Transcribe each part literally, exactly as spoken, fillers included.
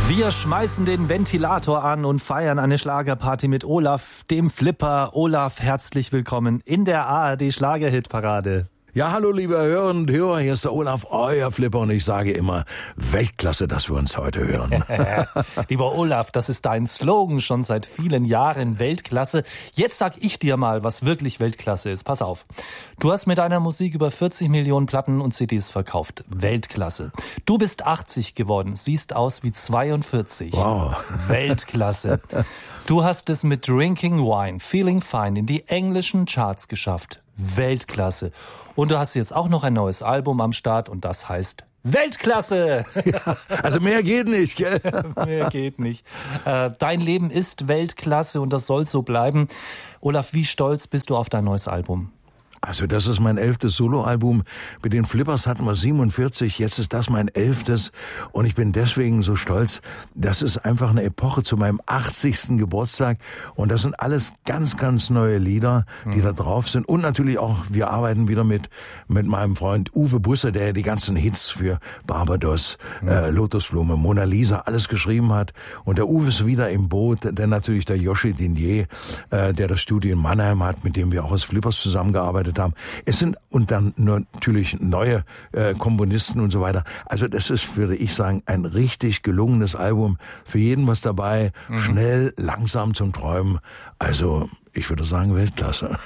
Wir schmeißen den Ventilator an und feiern eine Schlagerparty mit Olaf, dem Flipper. Olaf, herzlich willkommen in der A R D Schlagerhitparade. Ja, hallo liebe Hörerinnen und Hörer, hier ist der Olaf, euer Flipper, und ich sage immer, Weltklasse, dass wir uns heute hören. Lieber Olaf, das ist dein Slogan schon seit vielen Jahren, Weltklasse. Jetzt sag ich dir mal, was wirklich Weltklasse ist. Pass auf. Du hast mit deiner Musik über vierzig Millionen Platten und C Ds verkauft. Weltklasse. Du bist achtzig geworden, siehst aus wie zweiundvierzig. Wow. Weltklasse. Du hast es mit Drinking Wine, Feeling Fine in die englischen Charts geschafft. Weltklasse. Und du hast jetzt auch noch ein neues Album am Start und das heißt Weltklasse. Ja, also mehr geht nicht, gell? Mehr geht nicht. Äh, dein Leben ist Weltklasse und das soll so bleiben. Olaf, wie stolz bist du auf dein neues Album? Also das ist mein elftes Soloalbum. Mit den Flippers hatten wir siebenundvierzig, jetzt ist das mein elftes. Und ich bin deswegen so stolz. Das ist einfach eine Epoche zu meinem achtzigsten Geburtstag. Und das sind alles ganz, ganz neue Lieder, die mhm. da drauf sind. Und natürlich auch, wir arbeiten wieder mit mit meinem Freund Uwe Busse, der die ganzen Hits für Barbados, mhm. äh, Lotusblume, Mona Lisa, alles geschrieben hat. Und der Uwe ist wieder im Boot, denn natürlich der Joshi Dinier, äh, der das Studio in Mannheim hat, mit dem wir auch als Flippers zusammengearbeitet haben. Es sind und dann natürlich neue äh, Komponisten und so weiter. Also das ist, würde ich sagen, ein richtig gelungenes Album. Für jeden was dabei. Mhm. Schnell, langsam zum Träumen. Also ich würde sagen Weltklasse.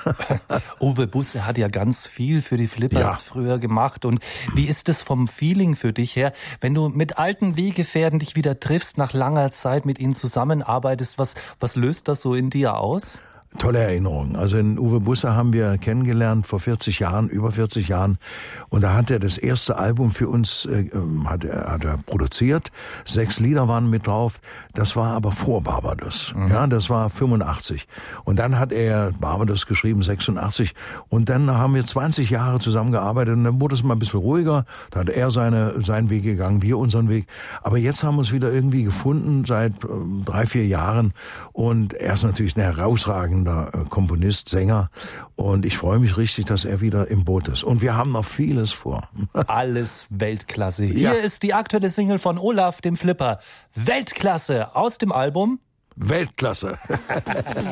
Uwe Busse hat ja ganz viel für die Flippers ja. früher gemacht. Und wie ist es vom Feeling für dich her, wenn du mit alten Weggefährten dich wieder triffst, nach langer Zeit mit ihnen zusammenarbeitest? Was, was löst das so in dir aus? Tolle Erinnerung. Also in Uwe Busse haben wir kennengelernt vor vierzig Jahren, über vierzig Jahren. Und da hat er das erste Album für uns, äh, hat, er, hat er produziert. Sechs Lieder waren mit drauf. Das war aber vor Barbados. Mhm. Ja, das war fünfundachtzig. Und dann hat er Barbados geschrieben, sechsundachtzig. Und dann haben wir zwanzig Jahre zusammengearbeitet. Und dann wurde es mal ein bisschen ruhiger. Da hat er seine, seinen Weg gegangen, wir unseren Weg. Aber jetzt haben wir uns wieder irgendwie gefunden seit äh, drei, vier Jahren. Und er ist natürlich eine herausragende Komponist, Sänger, und ich freue mich richtig, dass er wieder im Boot ist. Und wir haben noch vieles vor. Alles Weltklasse. Ja. Hier ist die aktuelle Single von Olaf, dem Flipper. Weltklasse aus dem Album Weltklasse.